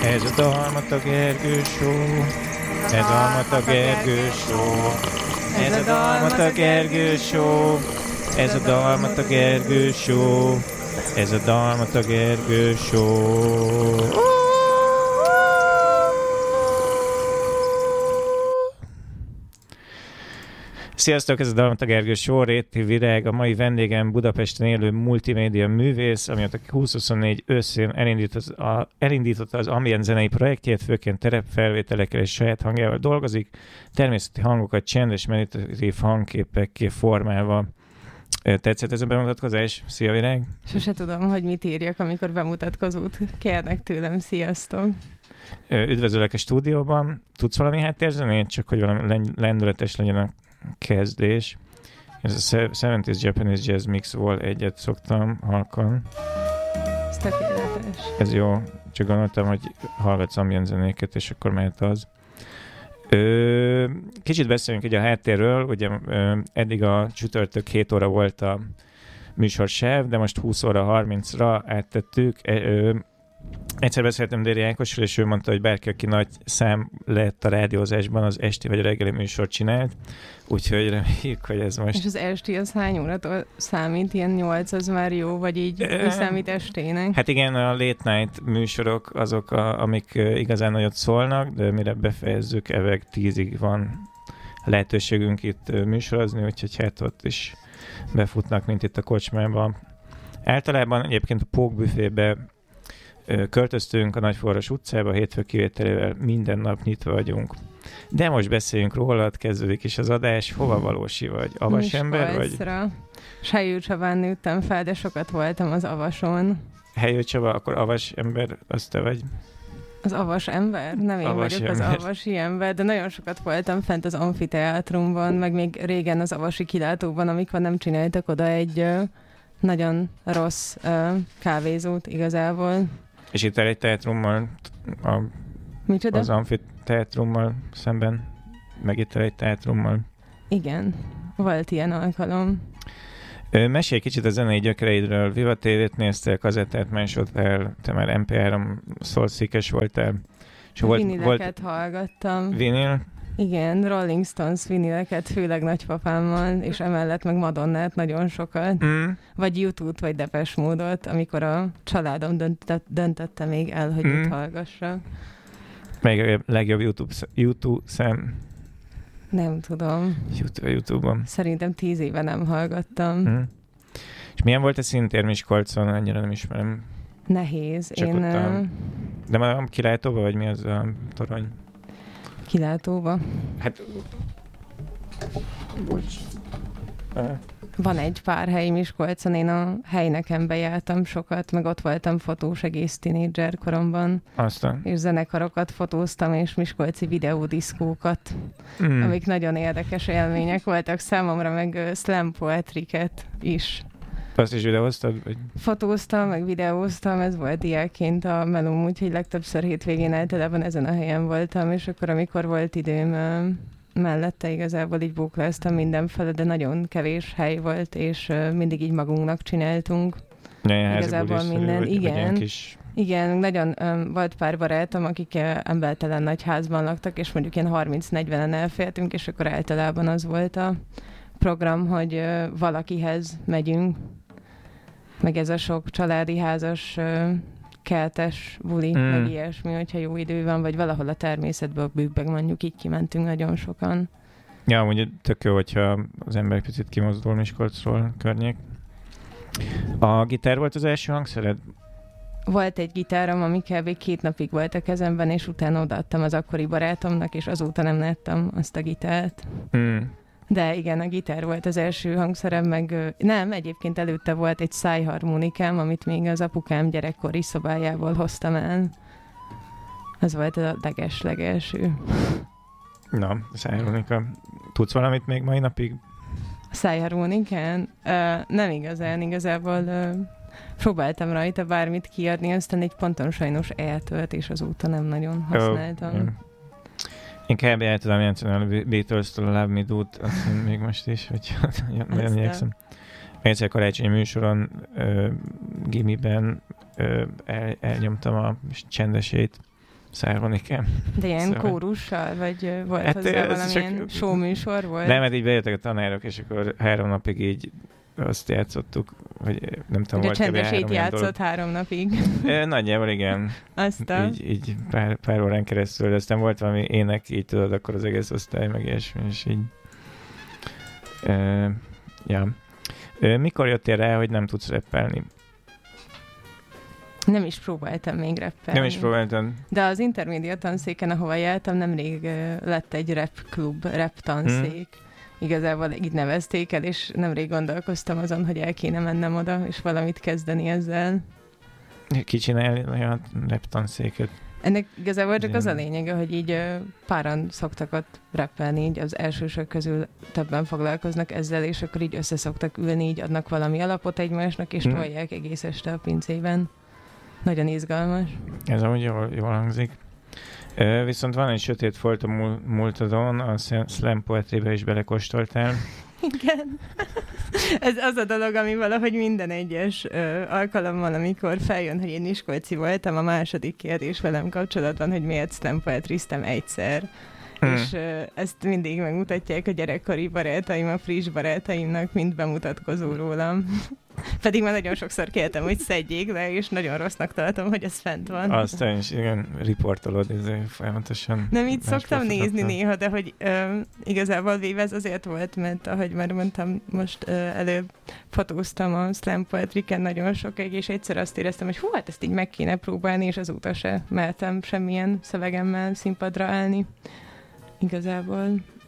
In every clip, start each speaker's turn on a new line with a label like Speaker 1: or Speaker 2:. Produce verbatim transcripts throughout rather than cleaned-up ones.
Speaker 1: Ez a Dalmata Gergő Show, ez a Dalmata Gergő Show, ez a Dalmata Gergő Show, ez a Dalmata Gergő Show, ez a Dalmata Gergő Show. Sziasztok, ez a Dalmata Gergő Show, Réti Virág, a mai vendégem Budapesten élő multimédia művész, amióta húsz-huszonnégy őszén elindított, a, elindította az ambient zenei projektjét, főként terepfelvételekkel és saját hangjával dolgozik, természeti hangokat csendes, meditatív hangképekké formálva. Tetszett ez a bemutatkozás? Szia, Virág!
Speaker 2: Sose tudom, hogy mit írjak, amikor bemutatkozót kérnek tőlem. Sziasztok!
Speaker 1: Üdvözöllek a stúdióban. Tudsz valami háttérzenét? Csak hogy valami lendületes legyen a kezdés. Ez a hetvenes Japanese Jazz Mix volt, egyet szoktam halkan.
Speaker 2: Ez tökéletes.
Speaker 1: Ez jó. Csak gondoltam, hogy hallgatsz ambient zenéket, és akkor mehet az. Ö, kicsit beszéljünk így a háttérről. Ugye ö, eddig a csütörtök hét óra volt a műsorsáv, de most húsz óra harmincra áttettük. Ö, ö, Egyszer beszéltem Déri Ákossal, és ő mondta, hogy bárki, aki nagy szám lett a rádiózásban, az esti vagy a reggeli műsort csinált. Úgyhogy reméljük, hogy ez most...
Speaker 2: És az esti az hány óratól számít? Ilyen nyolc, az már jó? Vagy így mi számít estének?
Speaker 1: Hát igen, a late night műsorok azok, a, amik igazán nagyot szólnak, de mire befejezzük, eveg tízig van lehetőségünk itt műsorozni, úgyhogy hát ott is befutnak, mint itt a kocsmában. Általában egyébként a Pók büfébe költöztünk a Nagyforras utcába, hétfő kivételével minden nap nyitva vagyunk. De most beszéljünk rólad, kezdődik is az adás. Hova valósi vagy? Avas ember vagy?
Speaker 2: Helyő Csabán nőttem fel, de sokat voltam az Avason.
Speaker 1: Helyő Csaba, akkor avas ember, az te vagy?
Speaker 2: Az avas ember? Nem én
Speaker 1: avas
Speaker 2: vagyok ember. Az avasi ember, de nagyon sokat voltam fent az amfiteátrumban, meg még régen az avasi kilátóban, amikor nem csináltak oda egy uh, nagyon rossz uh, kávézót igazából.
Speaker 1: És itt egy teátrummal, a, az amfiteátrummal szemben, meg itt egy teátrummal.
Speaker 2: Igen, volt ilyen alkalom.
Speaker 1: Ö, mesélj kicsit a zenei gyökereidről. Viva té vét néztél, kazettát másodtál, te már em pé három szólszékes voltál.
Speaker 2: Vinileket volt... hallgattam.
Speaker 1: Vinil?
Speaker 2: Igen, Rolling Stones vinileket, főleg nagypapámmal, és emellett meg Madonnát nagyon sokat. Mm. Vagy YouTube-t, vagy Depeche Mode-ot, amikor a családom döntött, döntötte még el, hogy mm. mit hallgassak.
Speaker 1: Melyik a legjobb YouTube, YouTube szem?
Speaker 2: Nem tudom.
Speaker 1: YouTube, YouTube-on.
Speaker 2: Szerintem tíz éve nem hallgattam. Mm.
Speaker 1: És milyen volt a színtér Miskolcon? Annyira nem ismerem.
Speaker 2: Nehéz.
Speaker 1: Csak
Speaker 2: Én...
Speaker 1: A... De már a kilátóba, vagy mi az a torony?
Speaker 2: Kilátóba.
Speaker 1: Hát... Bocs. Uh.
Speaker 2: Van egy pár hely Miskolcon, én a helynekembe jártam sokat, meg ott voltam fotós egész tínédzser koromban.
Speaker 1: Aztán.
Speaker 2: És zenekarokat fotóztam, és miskolci videódiszkókat, mm. amik nagyon érdekes élmények voltak számomra, meg uh, slam poetriket is.
Speaker 1: Azt is videóztad? Vagy?
Speaker 2: Fotóztam, meg videóztam, ez volt diákként a melóm, úgyhogy legtöbbször hétvégén általában ezen a helyen voltam, és akkor amikor volt időm uh, mellette igazából így bókláztam mindenfele, de nagyon kevés hely volt, és uh, mindig így magunknak csináltunk.
Speaker 1: Ne,
Speaker 2: igazából minden.
Speaker 1: Vagy,
Speaker 2: igen,
Speaker 1: vagy kis...
Speaker 2: igen, nagyon um, volt pár barátom, akik uh, embertelen nagy házban laktak, és mondjuk ilyen harminc-negyvenen elfértünk, és akkor általában az volt a program, hogy uh, valakihez megyünk, meg ez a sok családi házas uh, keltes buli, mm. meg ilyesmi, hogyha jó idő van, vagy valahol a természetből bűkbeg mondjuk így kimentünk nagyon sokan.
Speaker 1: Ja, mondjuk tök jó, hogyha az ember picit kimozdul Miskolcról környék. A gitár volt az első hangszered?
Speaker 2: Volt egy gitárom, ami kb. két napig volt a kezemben, és utána odaadtam az akkori barátomnak, és azóta nem láttam azt a gitárt. Mm. De igen, a gitár volt az első hangszerem, meg nem, egyébként előtte volt egy szájharmonikám, amit még az apukám gyerekkori szobájából hoztam el. Az volt a leges-legelső.
Speaker 1: Na, szájharmonika. Tudsz valamit még mai napig?
Speaker 2: Szájharmonikán? Uh, nem igazán, igazából uh, próbáltam rajta bármit kiadni, aztán egy ponton sajnos eltölt, és azóta nem nagyon használtam. Oh,
Speaker 1: Én kb. El tudom játszani a Beatles-től a Love Me Do-t, azt még most is, hogy nagyon igyekszem. Egyszer karácsonyi műsoron, uh, gimiben uh, el, elnyomtam a csendesét, Szármonikám.
Speaker 2: De ilyen
Speaker 1: Szóval-
Speaker 2: kórussal, vagy volt
Speaker 1: Hát,
Speaker 2: hozzá
Speaker 1: ez
Speaker 2: valamilyen
Speaker 1: csak-
Speaker 2: show műsor volt?
Speaker 1: Nem, mert így bejöttek a tanárok, és akkor három napig így azt játszottuk, hogy nem tudom,
Speaker 2: Ugye
Speaker 1: volt kb. három
Speaker 2: csendesét
Speaker 1: ilyen
Speaker 2: játszott három napig.
Speaker 1: dolog. Nagyjából igen.
Speaker 2: Aztán...
Speaker 1: Így, így pár, pár órán keresztül, de aztán volt valami ének, így tudod, akkor az egész osztály, meg ilyesmi, és így. Uh, ja. Uh, mikor jöttél rá, hogy nem tudsz rappelni?
Speaker 2: Nem is próbáltam még rappelni.
Speaker 1: Nem is próbáltam.
Speaker 2: De az intermédia tanszéken, ahova jártam, nemrég uh, lett egy rap klub, rap tanszék. Hmm. Igazából így nevezték el, és nemrég gondolkoztam azon, hogy el kéne mennem oda, és valamit kezdeni ezzel.
Speaker 1: Ki csinálni olyan rap tanszéket?
Speaker 2: Ennek igazából csak
Speaker 1: Igen.
Speaker 2: az a lényege, hogy így uh, páran szoktak ott rappelni, így az elsősök közül többen foglalkoznak ezzel, és akkor így össze szoktak ülni, így adnak valami alapot egymásnak, és
Speaker 1: Hmm.
Speaker 2: tolják egész este a pincében. Nagyon izgalmas.
Speaker 1: Ez amúgy jól, jól hangzik. Uh, viszont van egy sötét folt a múl- múltadon, a slam poetrybe is belekóstoltál.
Speaker 2: Igen. Ez az a dolog, ami valahogy minden egyes ö, alkalommal, amikor feljön, hogy én Miskolci voltam, a második kérdés velem kapcsolatban, hogy miért slam poetryztem egyszer. Hmm. És ö, ezt mindig megmutatják a gyerekkori barátaim, a friss barátaimnak, mint bemutatkozó rólam. Pedig már nagyon sokszor kértem, hogy szedjék le, és nagyon rossznak tartom, hogy ez fent van.
Speaker 1: Azt is, igen, riportolod, ez folyamatosan.
Speaker 2: Nem, így szoktam
Speaker 1: másfajta
Speaker 2: nézni
Speaker 1: tartom.
Speaker 2: néha, de hogy ö, igazából véve ez azért volt, mert ahogy már mondtam, most ö, előbb fotóztam a slam poetryken nagyon sokáig, és egyszer azt éreztem, hogy hú, hát ezt így meg kéne próbálni, és azóta se mertem semmilyen szövegemmel színpadra állni. Igazából.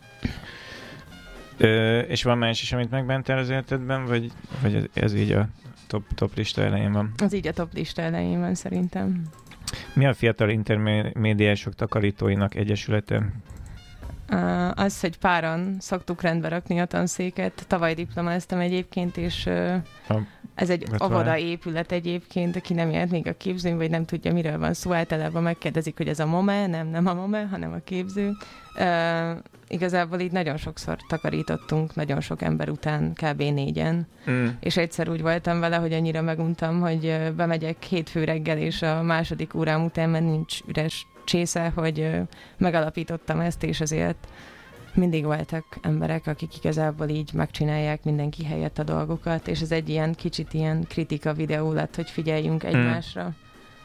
Speaker 1: Ö, és van más is, amit megbántál az életedben, vagy, vagy ez, ez így a top, top lista elején van?
Speaker 2: Az így a top lista elején van szerintem.
Speaker 1: Mi a Fiatal Intermédiások Takarítóinak Egyesülete?
Speaker 2: Uh, az, hogy páran szoktuk rendbe rakni a tanszéket. Tavaly diplomáztam egyébként, és uh,
Speaker 1: Ha,
Speaker 2: ez egy
Speaker 1: gratulálok.
Speaker 2: óvoda épület egyébként, aki nem járt még a képzőn, vagy nem tudja, miről van szó. Általában megkérdezik, hogy ez a MOME, nem, nem a MOME, hanem a képző. Uh, igazából így nagyon sokszor takarítottunk, nagyon sok ember után, kb. Négyen.
Speaker 1: mm.
Speaker 2: És egyszer úgy voltam vele, hogy annyira meguntam, hogy uh, bemegyek hétfő reggel, és a második órám után, mert nincs üres csésze, hogy uh, megalapítottam ezt, és azért mindig voltak emberek, akik igazából így megcsinálják mindenki helyett a dolgokat, és ez egy ilyen kicsit ilyen kritika videó lett, hogy figyeljünk egymásra. Hmm.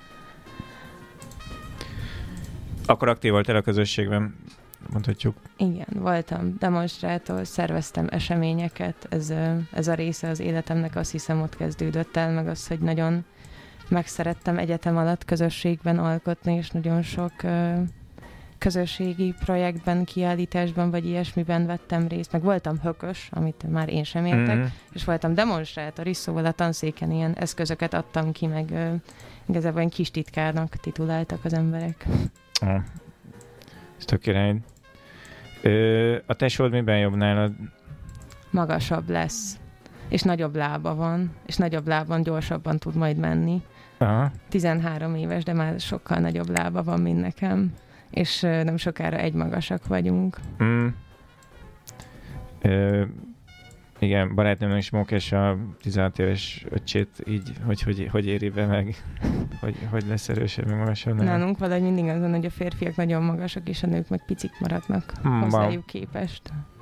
Speaker 1: Akkor aktív voltál a közösségben, mondhatjuk.
Speaker 2: Igen, voltam demonstrátor, szerveztem eseményeket, ez, ö, ez a része az életemnek, azt hiszem ott kezdődött el, meg az, hogy nagyon megszerettem egyetem alatt közösségben alkotni, és nagyon sok ö, közösségi projektben, kiállításban, vagy ilyesmiben vettem részt, meg voltam hökös, amit már én sem értek,
Speaker 1: Mm-hmm.
Speaker 2: és voltam demonstrátor is, szóval a tanszéken ilyen eszközöket adtam ki, meg ö, igazából ilyen kis titkárnak tituláltak az emberek.
Speaker 1: Ah, ez tök király. Ö, a tesód miben jobb nálad?
Speaker 2: Magasabb lesz, és nagyobb lába van, és nagyobb lábban gyorsabban tud majd menni.
Speaker 1: Aha.
Speaker 2: tizenhárom éves, de már sokkal nagyobb lába van, mint nekem, és ö, nem sokára egymagasak vagyunk.
Speaker 1: Mm. Ö, igen, barátnőmnek is mókás a tizenhat éves öccsét így, hogy, hogy, hogy éri be meg, hogy, hogy lesz erősebb, meg magasabb. Nem.
Speaker 2: Nálunk valahogy mindig azon, hogy a férfiak nagyon magasak, és a nők meg picik maradnak
Speaker 1: Hmm,
Speaker 2: hozzájuk képest.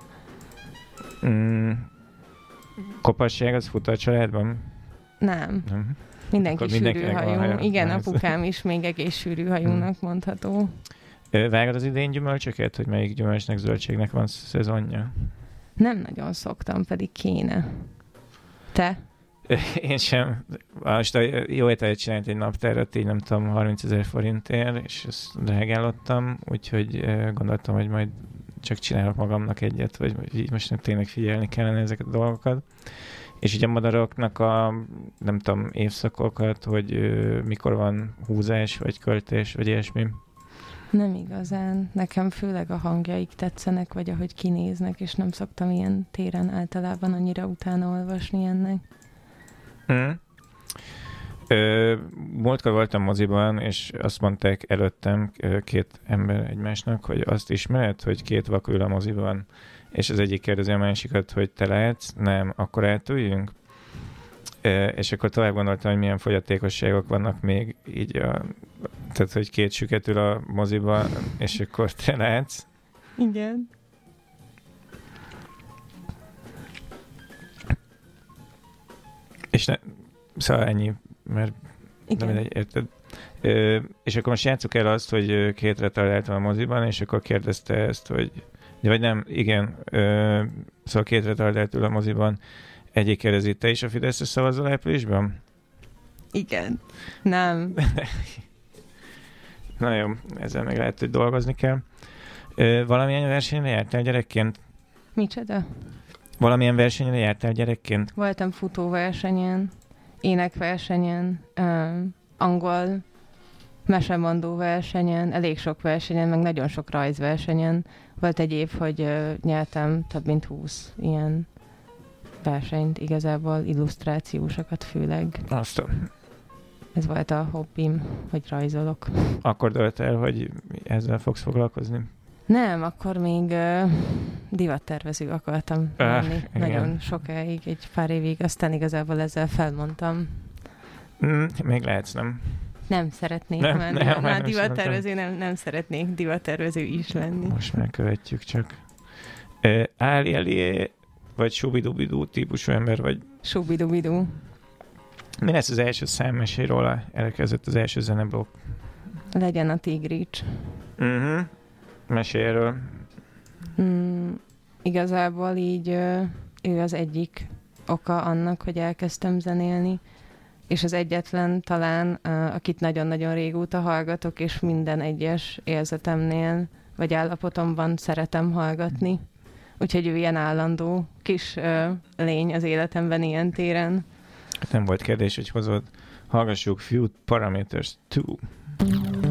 Speaker 1: Mm. Kopasság az fut a családban?
Speaker 2: Nem.
Speaker 1: Nem.
Speaker 2: Mindenki
Speaker 1: Akkor mindenkinek van
Speaker 2: sűrű hajú.
Speaker 1: haja.
Speaker 2: Igen,
Speaker 1: Nice.
Speaker 2: apukám is még egész sűrű hajúnak mondható.
Speaker 1: Ö, vágod az idén gyümölcsöket, hogy melyik gyümölcsnek, zöldségnek van szezonja?
Speaker 2: Nem nagyon szoktam, pedig kéne. Te?
Speaker 1: Én sem. Most a jó ételet csinált egy naptárat, így nem tudom, harmincezer forintért, és ezt drágálottam, úgyhogy eh, gondoltam, hogy majd csak csinálok magamnak egyet, vagy, vagy így most nem tényleg figyelni kellene ezeket a dolgokat. És így a madaroknak a, nem tudom, évszakokat, hogy ö, mikor van húzás, vagy költés, vagy ilyesmi.
Speaker 2: Nem igazán. Nekem főleg a hangjaik tetszenek, vagy ahogy kinéznek, és nem szoktam ilyen téren általában annyira utána olvasni ennek.
Speaker 1: Mm. Ö, múltkor voltam moziban, és azt mondták előttem ö, két ember egymásnak, hogy azt ismered, hogy két vak ül a moziban, és az egyik kérdezi a másikat, hogy te látsz? Nem, akkor átüljünk? Ö, és akkor tovább gondoltam, hogy milyen fogyatékosságok vannak még így a Tehát, hogy két süket ül a moziba, és akkor te látsz.
Speaker 2: Igen.
Speaker 1: És ne, szóval ennyi, mert
Speaker 2: Igen.
Speaker 1: nem mindegy, érted? Ö, és akkor most játsszuk el azt, hogy két retardált van a moziban, és akkor kérdezte ezt, hogy de vagy nem, igen, ö, szóval két retardált ül a moziban, egyik kérdezi, te is a Fideszre szavazol áprilisban?
Speaker 2: Igen. Nem.
Speaker 1: Na jó, ezzel meg lehet, hogy dolgozni kell. Ö, valamilyen versenyre jártál gyerekként?
Speaker 2: Micsoda?
Speaker 1: Valamilyen versenyre jártál gyerekként?
Speaker 2: Voltam futóversenyen, énekversenyen, um, angol mesemondó versenyen, elég sok versenyen, meg nagyon sok rajzversenyen. Volt egy év, hogy uh, nyertem több mint húsz ilyen versenyt, igazából illusztrációsokat főleg.
Speaker 1: Azt a...
Speaker 2: Ez volt a hobbim, hogy rajzolok.
Speaker 1: Akkor dölt el, hogy ezzel fogsz foglalkozni?
Speaker 2: Nem, akkor még uh, divattervező akartam lenni.
Speaker 1: Ah,
Speaker 2: nagyon sokáig, egy pár évig, aztán igazából ezzel felmondtam.
Speaker 1: Mm, még lehetsz, nem?
Speaker 2: Nem szeretnék
Speaker 1: nem,
Speaker 2: már,
Speaker 1: nem,
Speaker 2: már,
Speaker 1: nem,
Speaker 2: már
Speaker 1: nem
Speaker 2: divattervező, nem, nem szeretnék divattervező is lenni.
Speaker 1: Most már követjük csak. Uh, Áli, Áli, vagy Subidubidú típusú ember, vagy...
Speaker 2: Subidubidú.
Speaker 1: Mi lesz az első szám? Mesélj róla, elkezdett az első zeneblokk.
Speaker 2: Legyen a Tigrics.
Speaker 1: Uh-huh. Mesélj erről.
Speaker 2: Mm, igazából így ő az egyik oka annak, hogy elkezdtem zenélni, és az egyetlen talán, akit nagyon-nagyon régóta hallgatok, és minden egyes érzetemnél, vagy állapotomban szeretem hallgatni. Úgyhogy ő ilyen állandó kis lény az életemben ilyen téren.
Speaker 1: Nem volt kérdés, hogy hozod. Hallgassuk Few Parameters kettő.